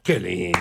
¡Qué lindo!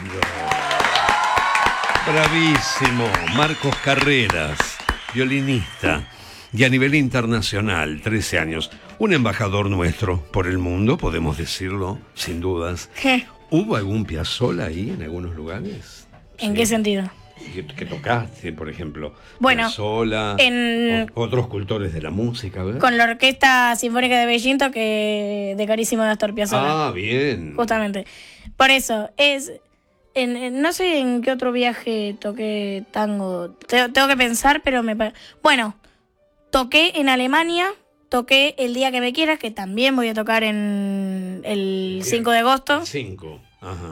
Bravísimo. Marcos Carreras, violinista. Y a nivel internacional, 13 años. Un embajador nuestro por el mundo, podemos decirlo, sin dudas. ¿Hubo algún Piazzolla ahí en algunos lugares? ¿En Sí. qué sentido? Que tocaste, por ejemplo. Bueno, Piazzolla, otros cultores de la música, ¿verdad? Con la Orquesta Sinfónica de Beijing toqué de Carísimo de Astor Piazzolla. Ah, bien. Justamente. Por eso, no sé en qué otro viaje toqué tango. Tengo que pensar, pero bueno, toqué en Alemania, toqué El Día que Me Quieras, que también voy a tocar en el 5 de agosto. 5, ajá.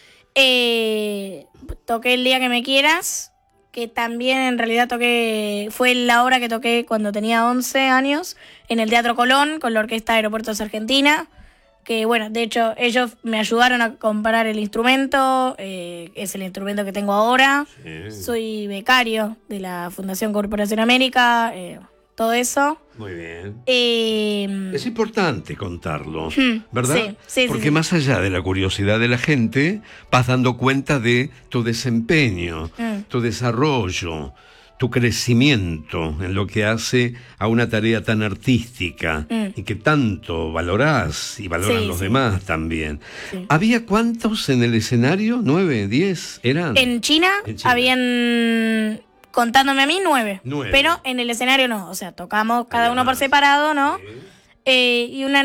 Toqué El Día que Me Quieras, que también en realidad fue la obra que toqué cuando tenía 11 años, en el Teatro Colón, con la Orquesta Aeropuertos Argentina, que bueno, de hecho ellos me ayudaron a comprar el instrumento, es el instrumento que tengo ahora. Sí. Soy becario de la Fundación Corporación América, todo eso. Muy bien. Es importante contarlo, ¿verdad? Sí, porque sí. Más allá de la curiosidad de la gente, vas dando cuenta de tu desempeño, tu desarrollo, tu crecimiento en lo que hace a una tarea tan artística y que tanto valorás y valoran los demás también. Sí. ¿Había cuántos en el escenario? ¿9, 10 eran? En China habían... Contándome a mí, 9. Pero en el escenario no. O sea, tocamos cada uno por separado, ¿no? Sí. Y una